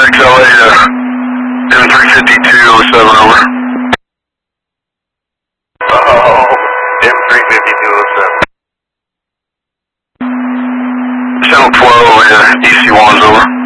6LA to M35207 over. M35207. Channel 12 to EC1's over.